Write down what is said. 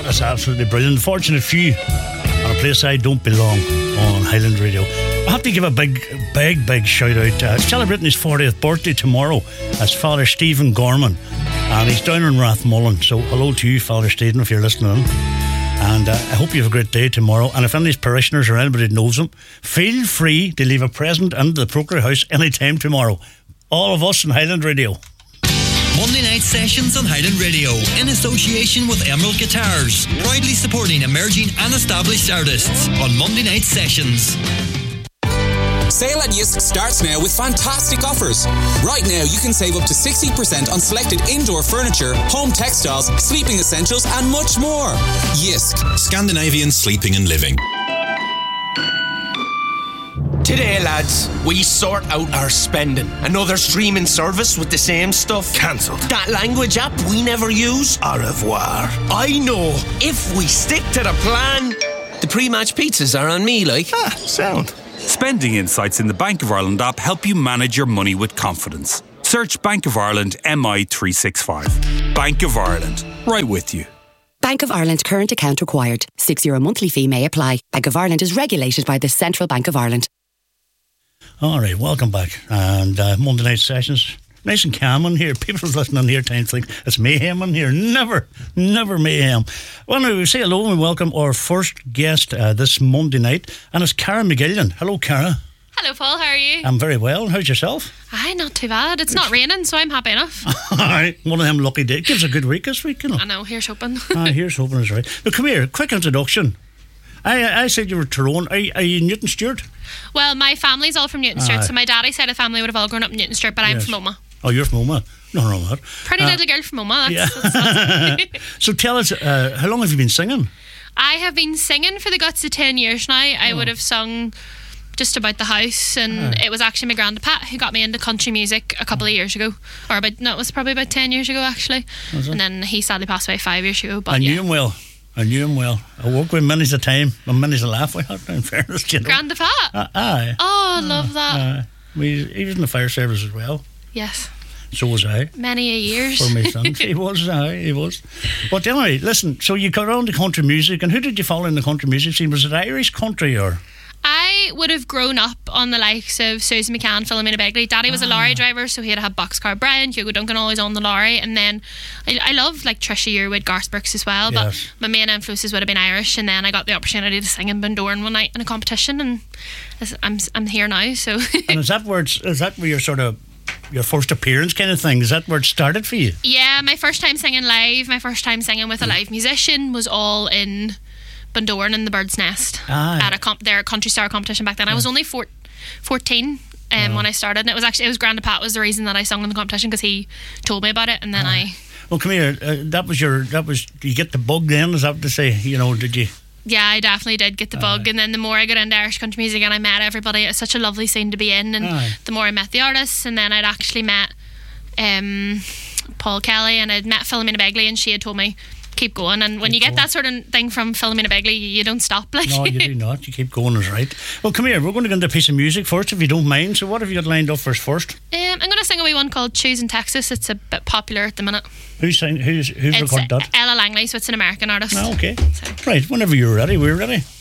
That is absolutely brilliant. Fortunate few on a place I don't belong on Highland Radio. I have to give a big shout out. Celebrating his 40th birthday tomorrow. That's Father Stephen Gorman, and he's down in Rathmullen. So hello to you, Father Stephen, if you're listening. And I hope you have a great day tomorrow. And if any of his parishioners or anybody knows him, feel free to leave a present into the Proctor House anytime tomorrow. All of us in Highland Radio. Monday night sessions on Highland Radio in association with Emerald Guitars, proudly supporting emerging and established artists on Monday night sessions. Sale at Yisk starts now with fantastic offers. Right now you can save up to 60% on selected indoor furniture, home textiles, sleeping essentials and much more. Yisk, Scandinavian sleeping and living. Today, lads, we sort out our spending. Another streaming service with the same stuff. Cancelled. That language app we never use. Au revoir. I know. If we stick to the plan, the pre-match pizzas are on me, like. Sound. Spending insights in the Bank of Ireland app help you manage your money with confidence. Search Bank of Ireland MI365. Bank of Ireland. Right with you. Bank of Ireland current account required. €6 monthly fee may apply. Bank of Ireland is regulated by the Central Bank of Ireland. All right, welcome back. And Monday night sessions, nice and calm in here. People listening here tend to think it's mayhem in here. Never mayhem. Well, now we say hello and welcome our first guest this Monday night, and it's Cara McGillion. Hello, Cara. Hello, Paul. How are you? I'm very well. How's yourself? Aye, not too bad. It's not raining, so I'm happy enough. All right, one of them lucky days. Gives a good week this week, you know. I know. Here's hoping. Here's hoping is right. But come here, quick introduction. I said you were Tyrone. Are you Newton Stewart? Well, my family's all from Newton Stewart, so my daddy's side of the family would have all grown up in Newton Stewart, but I'm from Omagh. Oh, you're from Omagh? No, wrong with that. Pretty little girl from Omagh. That's So tell us, how long have you been singing? I have been singing for the guts of 10 years now. I would have sung just about the house, and it was actually my granda Pat who got me into country music a couple of years ago, it was probably about 10 years ago actually. And then he sadly passed away 5 years ago. But I knew him well. I worked with many's a time and many's a laugh we had, in fairness, you know. Granda Pat? Aye. Oh, I love that. He was in the fire service as well. Yes. So was I. Many a years. For my sons. He was. But anyway, listen, so you got on to country music, and who did you follow in the country music scene? Was it Irish country or...? I would have grown up on the likes of Susan McCann, Philomena Begley. Daddy was a lorry driver, so he had to have Boxcar Brian, Hugo Duncan always on the lorry. And then I love like Trisha Yearwood, Garth Brooks as well. But my main influences would have been Irish. And then I got the opportunity to sing in Bundoran one night in a competition, and I'm here now. So. And is that where your sort of your first appearance kind of thing? Is that where it started for you? Yeah, my first time singing live, my first time singing with a live musician was all in Bundoran in the Bird's Nest at their Country Star competition back then. I was only 14 when I started, and it was Granda Pat was the reason that I sung in the competition, because he told me about it, and then Well, come here. Did you get the bug then? Is that what to say? You know, did you? Yeah, I definitely did get the bug, and then the more I got into Irish country music and I met everybody, it's such a lovely scene to be in, and the more I met the artists, and then I'd actually met Paul Kelly, and I'd met Philomena Begley, and she had told me keep going, and when you get that sort of thing from Philomena Begley, you don't stop. Like. No, you do not. You keep going, is right. Well, come here. We're going to get into a piece of music first, if you don't mind. So what have you got lined up for us first? I'm going to sing a wee one called Choosing Texas. It's a bit popular at the minute. Who's recorded that? Ella Langley, so it's an American artist. Okay. Right, whenever you're ready, we're ready.